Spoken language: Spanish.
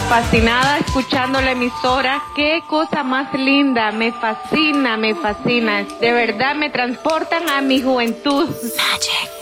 Fascinada escuchando la emisora. Qué cosa más linda. Me fascina, me fascina. De verdad me transportan a mi juventud. Magic.